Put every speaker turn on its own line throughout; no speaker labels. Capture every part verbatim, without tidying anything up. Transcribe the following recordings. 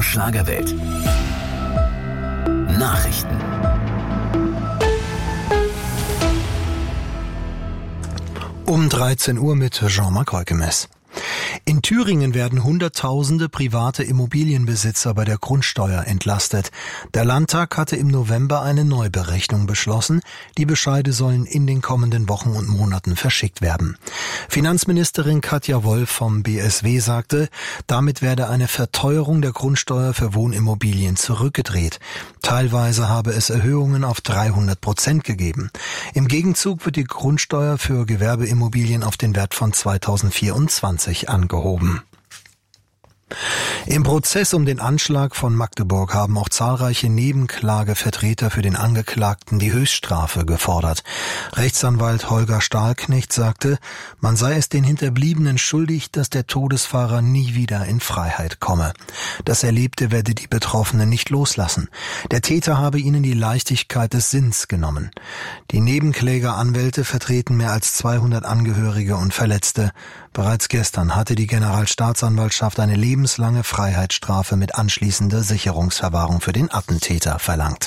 Schlagerwelt. Nachrichten.
Um dreizehn Uhr mit Jean-Marc Reukemes. In Thüringen werden Hunderttausende private Immobilienbesitzer bei der Grundsteuer entlastet. Der Landtag hatte im November eine Neuberechnung beschlossen. Die Bescheide sollen in den kommenden Wochen und Monaten verschickt werden. Finanzministerin Katja Wolf vom B S W sagte, damit werde eine Verteuerung der Grundsteuer für Wohnimmobilien zurückgedreht. Teilweise habe es Erhöhungen auf dreihundert Prozent gegeben. Im Gegenzug wird die Grundsteuer für Gewerbeimmobilien auf den Wert von zweitausendvierundzwanzig angehoben. Im Prozess um den Anschlag von Magdeburg haben auch zahlreiche Nebenklagevertreter für den Angeklagten die Höchststrafe gefordert. Rechtsanwalt Holger Stahlknecht sagte, man sei es den Hinterbliebenen schuldig, dass der Todesfahrer nie wieder in Freiheit komme. Das Erlebte werde die Betroffenen nicht loslassen. Der Täter habe ihnen die Leichtigkeit des Sinns genommen. Die Nebenklägeranwälte vertreten mehr als zweihundert Angehörige und Verletzte. Bereits gestern hatte die Generalstaatsanwaltschaft eine lebenslange Freiheitsstrafe mit anschließender Sicherungsverwahrung für den Attentäter verlangt.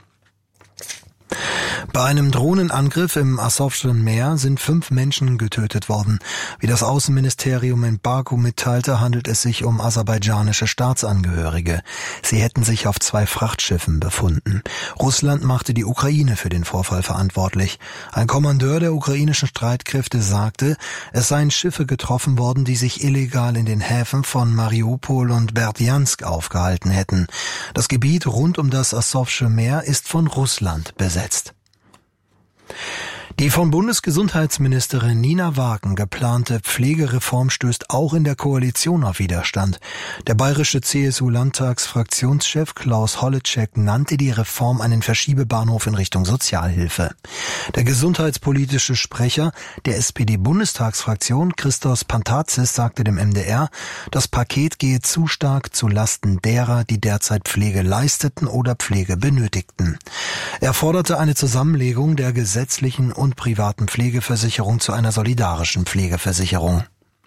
Bei einem Drohnenangriff im Asowschen Meer sind fünf Menschen getötet worden. Wie das Außenministerium in Baku mitteilte, handelt es sich um aserbaidschanische Staatsangehörige. Sie hätten sich auf zwei Frachtschiffen befunden. Russland machte die Ukraine für den Vorfall verantwortlich. Ein Kommandeur der ukrainischen Streitkräfte sagte, es seien Schiffe getroffen worden, die sich illegal in den Häfen von Mariupol und Berdjansk aufgehalten hätten. Das Gebiet rund um das Asowsche Meer ist von Russland besetzt. Die von Bundesgesundheitsministerin Nina Wagen geplante Pflegereform stößt auch in der Koalition auf Widerstand. Der bayerische C S U-Landtagsfraktionschef Klaus Holleczek nannte die Reform einen Verschiebebahnhof in Richtung Sozialhilfe. Der gesundheitspolitische Sprecher der S P D-Bundestagsfraktion Christos Pantazis sagte dem M D R, das Paket gehe zu stark zu Lasten derer, die derzeit Pflege leisteten oder Pflege benötigten. Er forderte eine Zusammenlegung der gesetzlichen und privaten Pflegeversicherung zu einer solidarischen Pflegeversicherung.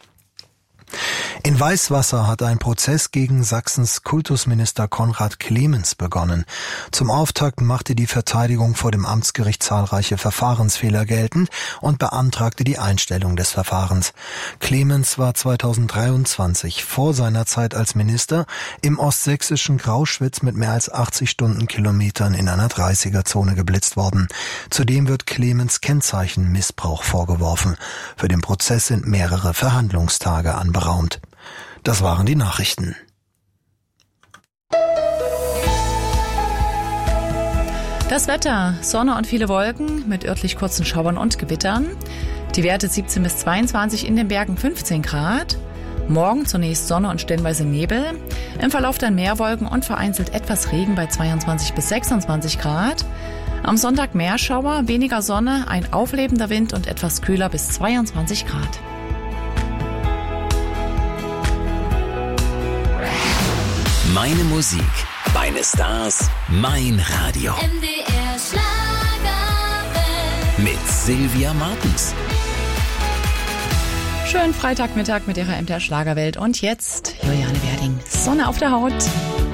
In Weißwasser hat ein Prozess gegen Sachsens Kultusminister Konrad Clemens begonnen. Zum Auftakt machte die Verteidigung vor dem Amtsgericht zahlreiche Verfahrensfehler geltend und beantragte die Einstellung des Verfahrens. Clemens war zweitausenddreiundzwanzig vor seiner Zeit als Minister im ostsächsischen Grauschwitz mit mehr als achtzig Stundenkilometern in einer dreißiger-Zone geblitzt worden. Zudem wird Clemens Kennzeichenmissbrauch vorgeworfen. Für den Prozess sind mehrere Verhandlungstage anberaumt. Das waren die Nachrichten.
Das Wetter, Sonne und viele Wolken mit örtlich kurzen Schauern und Gewittern. Die Werte siebzehn bis zweiundzwanzig, in den Bergen fünfzehn Grad. Morgen zunächst Sonne und stellenweise Nebel. Im Verlauf dann mehr Wolken und vereinzelt etwas Regen bei zweiundzwanzig bis sechsundzwanzig Grad. Am Sonntag mehr Schauer, weniger Sonne, ein auflebender Wind und etwas kühler bis zweiundzwanzig Grad.
Meine Musik, meine Stars, mein Radio.
M D R Schlagerwelt.
Mit Sylvia Martens.
Schönen Freitagmittag mit ihrer M D R Schlagerwelt. Und jetzt Juliane Werding, Sonne auf der Haut.